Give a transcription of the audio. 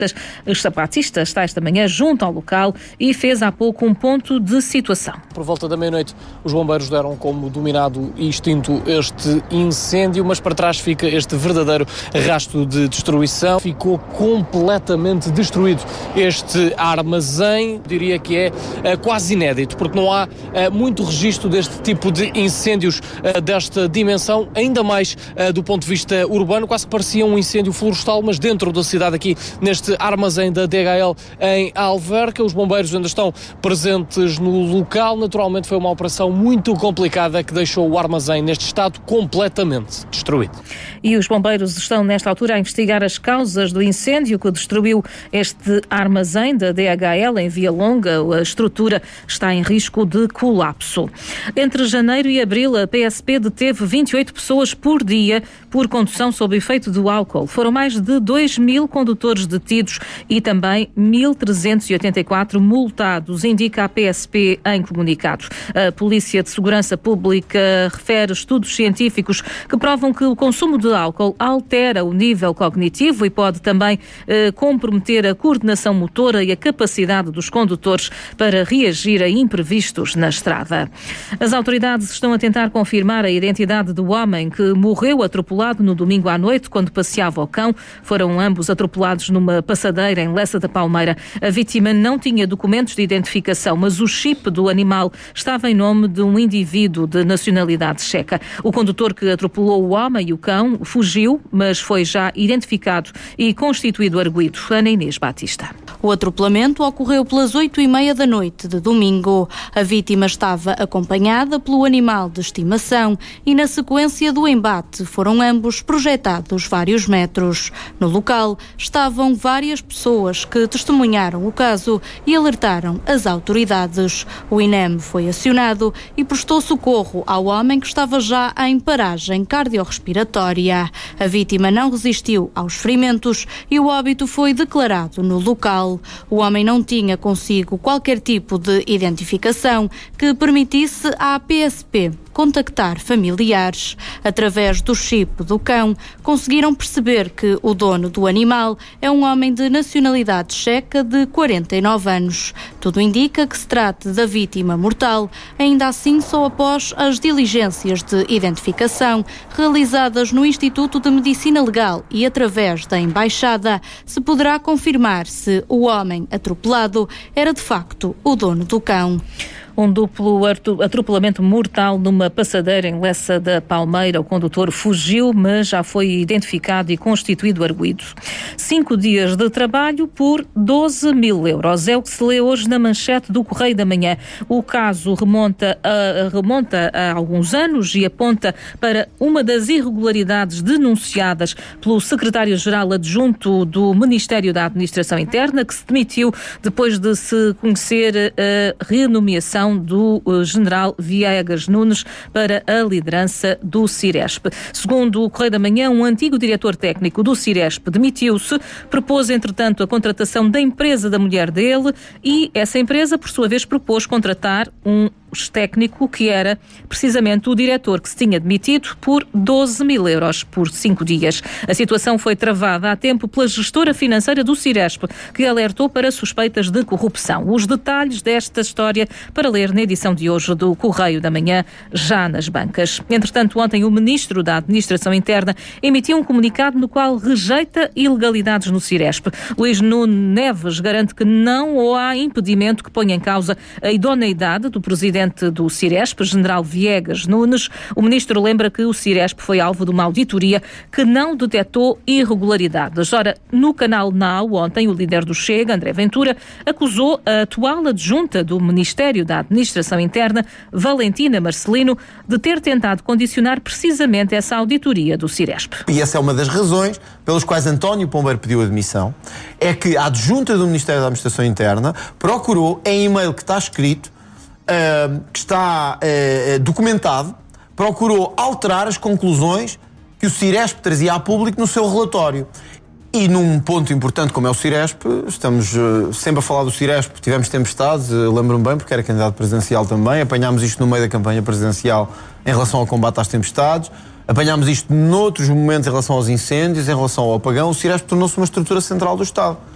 Os sapatistas está esta manhã junto ao local e fez há pouco um ponto de situação. Por volta da meia-noite, os bombeiros deram como dominado e extinto este incêndio, mas para trás fica este verdadeiro rastro de destruição. Ficou completamente destruído este armazém, diria que é quase inédito, porque não há muito registro deste tipo de incêndios desta dimensão, ainda mais do ponto de vista urbano, quase que parecia um incêndio florestal, mas dentro da cidade, aqui neste armazém da DHL em Alverca. Os bombeiros ainda estão presentes no local. Naturalmente foi uma operação muito complicada que deixou o armazém neste estado completamente destruído. E os bombeiros estão nesta altura a investigar as causas do incêndio que destruiu este armazém da DHL em Via Longa. A estrutura está em risco de colapso. Entre janeiro e abril, a PSP deteve 28 pessoas por dia por condução sob efeito do álcool. Foram mais de 2.000 condutores detidos e também 1.384 multados, indica a PSP em comunicado. A Polícia de Segurança Pública refere estudos científicos que provam que o consumo de álcool altera o nível cognitivo e pode também comprometer a coordenação motora e a capacidade dos condutores para reagir a imprevistos na estrada. As autoridades estão a tentar confirmar a identidade do homem que morreu atropelado no domingo à noite quando passeava o cão. Foram ambos atropelados numa passadeira em Lessa da Palmeira. A vítima não tinha documentos de identificação, mas o chip do animal estava em nome de um indivíduo de nacionalidade checa. O condutor que atropelou o homem e o cão fugiu, mas foi já identificado e constituído arguido. Ana Inês Batista. O atropelamento ocorreu pelas 8h30 da noite de domingo. A vítima estava acompanhada pelo animal de estimação e, na sequência do embate, foram ambos projetados vários metros. No local estavam várias pessoas que testemunharam o caso e alertaram as autoridades. O INEM foi acionado e prestou socorro ao homem que estava já em paragem cardiorrespiratória. A vítima não resistiu aos ferimentos e o óbito foi declarado no local. O homem não tinha consigo qualquer tipo de identificação que permitisse à PSP contactar familiares. Através do chip do cão, conseguiram perceber que o dono do animal é um homem de nacionalidade checa de 49 anos. Tudo indica que se trata da vítima mortal, ainda assim só após as diligências de identificação realizadas no Instituto de Medicina Legal e através da Embaixada, se poderá confirmar se o homem atropelado era de facto o dono do cão. Um duplo atropelamento mortal numa passadeira em Lessa da Palmeira. O condutor fugiu, mas já foi identificado e constituído arguido. 5 dias de trabalho por 12.000 euros. É o que se lê hoje na manchete do Correio da Manhã. O caso remonta a alguns anos e aponta para uma das irregularidades denunciadas pelo secretário-geral adjunto do Ministério da Administração Interna, que se demitiu depois de se conhecer a renomeação do general Viegas Nunes para a liderança do Ciresp. Segundo o Correio da Manhã, um antigo diretor técnico do Ciresp demitiu-se, propôs, entretanto, a contratação da empresa da mulher dele e essa empresa, por sua vez, propôs contratar um técnico que era precisamente o diretor que se tinha demitido por 12.000 euros por 5 dias. A situação foi travada há tempo pela gestora financeira do Ciresp, que alertou para suspeitas de corrupção. Os detalhes desta história para ler na edição de hoje do Correio da Manhã, já nas bancas. Entretanto, ontem o Ministro da Administração Interna emitiu um comunicado no qual rejeita ilegalidades no Ciresp. Luís Nuno Neves garante que não há impedimento que ponha em causa a idoneidade do presidente do Ciresp, general Viegas Nunes. O ministro lembra que o Ciresp foi alvo de uma auditoria que não detectou irregularidades. Ora, no canal Now, ontem, o líder do Chega, André Ventura, acusou a atual adjunta do Ministério da Administração Interna, Valentina Marcelino, de ter tentado condicionar precisamente essa auditoria do Ciresp. E essa é uma das razões pelas quais António Pombeiro pediu admissão, é que a adjunta do Ministério da Administração Interna procurou, em e-mail que está escrito, que está documentado, procurou alterar as conclusões que o Ciresp trazia a público no seu relatório. E num ponto importante como é o Ciresp, estamos sempre a falar do Ciresp, tivemos tempestades, lembro-me bem, porque era candidato presidencial também, apanhámos isto no meio da campanha presidencial em relação ao combate às tempestades, apanhámos isto noutros momentos em relação aos incêndios, em relação ao apagão. O Ciresp tornou-se uma estrutura central do Estado.